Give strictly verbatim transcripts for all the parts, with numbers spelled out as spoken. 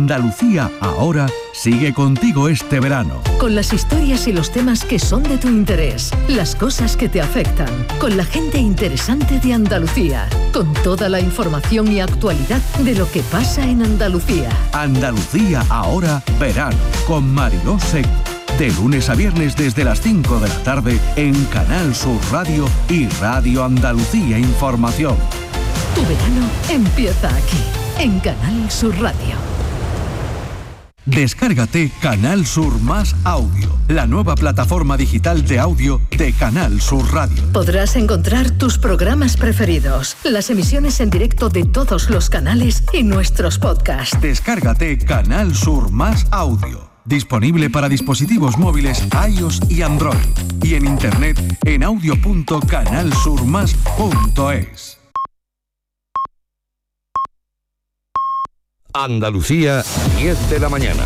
Andalucía Ahora sigue contigo este verano. Con las historias y los temas que son de tu interés, las cosas que te afectan, con la gente interesante de Andalucía, con toda la información y actualidad de lo que pasa en Andalucía. Andalucía Ahora verano, con Mariló Seco. De lunes a viernes desde las cinco de la tarde en Canal Sur Radio y Radio Andalucía Información. Tu verano empieza aquí, en Canal Sur Radio. Descárgate Canal Sur Más Audio, la nueva plataforma digital de audio de Canal Sur Radio. Podrás encontrar tus programas preferidos, las emisiones en directo de todos los canales y nuestros podcasts. Descárgate Canal Sur Más Audio. Disponible para dispositivos móviles iOS y Android. Y en internet en audio punto canal sur más punto es. Andalucía, diez de la mañana.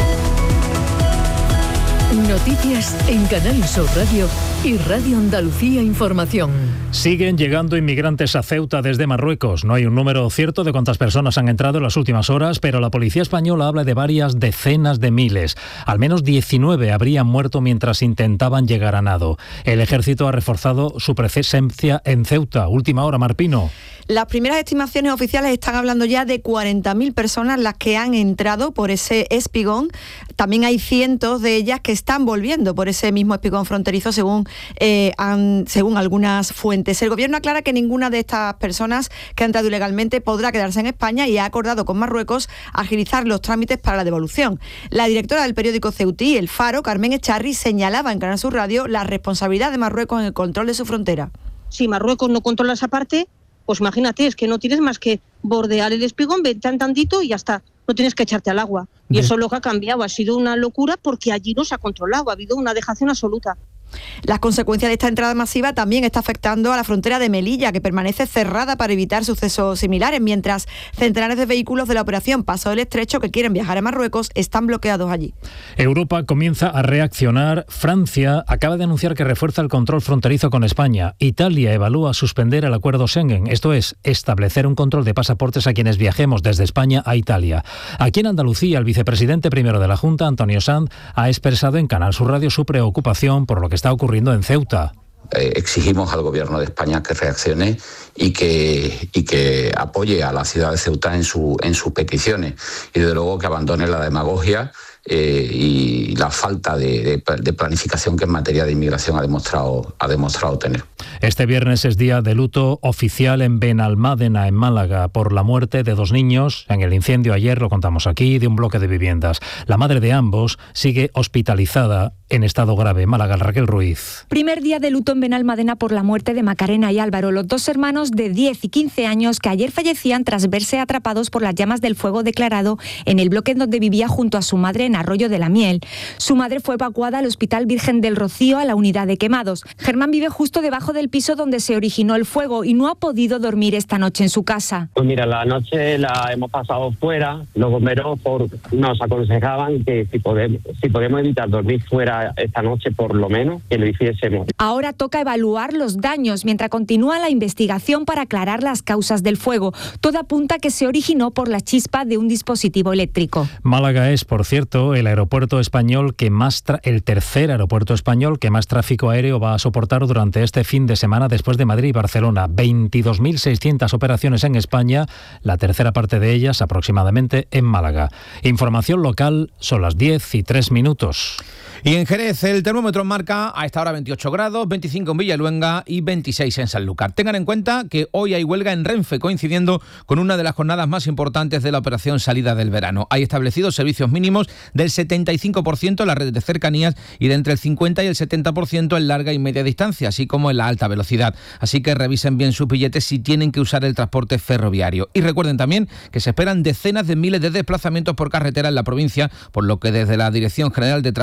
Noticias en Canal Sur Radio y Radio Andalucía Información. Siguen llegando inmigrantes a Ceuta desde Marruecos. No hay un número cierto de cuántas personas han entrado en las últimas horas, pero la policía española habla de varias decenas de miles. Al menos diecinueve habrían muerto mientras intentaban llegar a nado. El ejército ha reforzado su presencia en Ceuta. Última hora, Marpino. Las primeras estimaciones oficiales están hablando ya de cuarenta mil personas las que han entrado por ese espigón. También hay cientos de ellas que están volviendo por ese mismo espigón fronterizo, según, eh, han, según algunas fuentes. El gobierno aclara que ninguna de estas personas que han entrado ilegalmente podrá quedarse en España y ha acordado con Marruecos agilizar los trámites para la devolución. La directora del periódico ceutí, El Faro, Carmen Echarri, señalaba en Canal Sur Radio la responsabilidad de Marruecos en el control de su frontera. Si Marruecos no controla esa parte, pues imagínate, es que no tienes más que bordear el espigón, vete tan tantito y ya está. No tienes que echarte al agua. Y eso es lo que ha cambiado. Ha sido una locura porque allí no se ha controlado. Ha habido una dejación absoluta. Las consecuencias de esta entrada masiva también está afectando a la frontera de Melilla, que permanece cerrada para evitar sucesos similares, mientras centenares de vehículos de la operación Paso del Estrecho que quieren viajar a Marruecos están bloqueados allí. Europa comienza a reaccionar. Francia acaba de anunciar que refuerza el control fronterizo con España. Italia evalúa suspender el acuerdo Schengen, esto es, establecer un control de pasaportes a quienes viajemos desde España a Italia. Aquí en Andalucía, el vicepresidente primero de la Junta, Antonio Sanz, ha expresado en Canal Sur Radio su preocupación por lo que está ocurriendo en Ceuta. Eh, exigimos al gobierno de España que reaccione y que, y que apoye a la ciudad de Ceuta en, su, en sus peticiones y desde luego que abandone la demagogia eh, y la falta de, de, de planificación que en materia de inmigración ha demostrado, ha demostrado tener. Este viernes es día de luto oficial en Benalmádena, en Málaga, por la muerte de dos niños en el incendio ayer, lo contamos aquí, de un bloque de viviendas. La madre de ambos sigue hospitalizada en estado grave. Málaga, Raquel Ruiz. Primer día de luto en Benalmádena por la muerte de Macarena y Álvaro, los dos hermanos de diez y quince años que ayer fallecían tras verse atrapados por las llamas del fuego declarado en el bloque donde vivía junto a su madre en Arroyo de la Miel. Su madre fue evacuada al Hospital Virgen del Rocío, a la unidad de quemados. Germán vive justo debajo del piso donde se originó el fuego y no ha podido dormir esta noche en su casa. Pues mira, la noche la hemos pasado fuera. Los bomberos por, nos aconsejaban que si podemos, si podemos evitar dormir fuera esta noche, por lo menos, que lo hiciésemos. Ahora toca evaluar los daños mientras continúa la investigación para aclarar las causas del fuego. Todo apunta a que se originó por la chispa de un dispositivo eléctrico. Málaga es, por cierto, el aeropuerto español que más tra- el tercer aeropuerto español que más tráfico aéreo va a soportar durante este fin de semana después de Madrid y Barcelona. veintidós mil seiscientas operaciones en España, la tercera parte de ellas aproximadamente en Málaga. Información local, son las diez y tres minutos. Y en Jerez el termómetro marca a esta hora veintiocho grados, veinticinco en Villaluenga y veintiséis en Sanlúcar. Tengan en cuenta que hoy hay huelga en Renfe, coincidiendo con una de las jornadas más importantes de la operación salida del verano. Hay establecidos servicios mínimos del setenta y cinco por ciento en la red de cercanías y de entre el cincuenta y el setenta por ciento en larga y media distancia, así como en la alta velocidad. Así que revisen bien sus billetes si tienen que usar el transporte ferroviario. Y recuerden también que se esperan decenas de miles de desplazamientos por carretera en la provincia, por lo que desde la Dirección General de Tráfico recomienda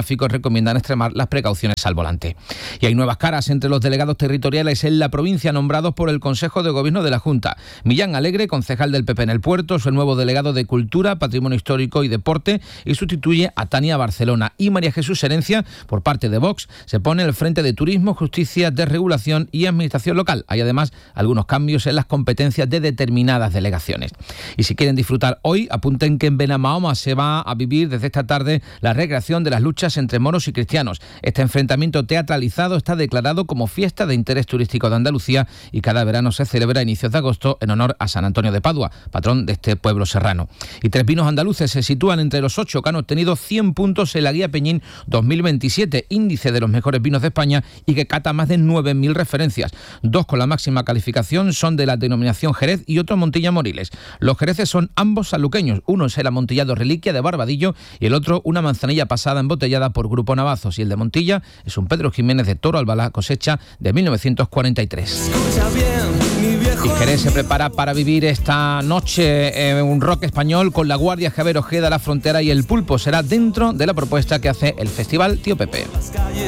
recomiendan extremar las precauciones al volante. Y hay nuevas caras entre los delegados territoriales en la provincia nombrados por el Consejo de Gobierno de la Junta. Millán Alegre, concejal del P P en el Puerto, es el nuevo delegado de Cultura, Patrimonio Histórico y Deporte y sustituye a Tania Barcelona. Y María Jesús Herencia, por parte de Vox, se pone al frente de Turismo, Justicia, Desregulación y Administración Local. Hay además algunos cambios en las competencias de determinadas delegaciones. Y si quieren disfrutar hoy, apunten que en Benamahoma se va a vivir desde esta tarde la recreación de las luchas entre moros y cristianos. Este enfrentamiento teatralizado está declarado como fiesta de interés turístico de Andalucía y cada verano se celebra a inicios de agosto en honor a San Antonio de Padua, patrón de este pueblo serrano. Y tres vinos andaluces se sitúan entre los ocho que han obtenido cien puntos en la Guía Peñín dos mil veintisiete, índice de los mejores vinos de España y que cata más de nueve mil referencias. Dos con la máxima calificación son de la denominación Jerez y otro Montilla Moriles. Los jereces son ambos sanluqueños, uno es el amontillado Reliquia de Barbadillo y el otro una manzanilla pasada embotellada por Grupo Navazos, y el de Montilla es un Pedro Jiménez de Toro Albalá, cosecha de mil novecientos cuarenta y tres. Y Jerez se prepara para vivir esta noche en un rock español con La Guardia, Javier Ojeda, La Frontera y El Pulpo. Será dentro de la propuesta que hace el Festival Tío Pepe.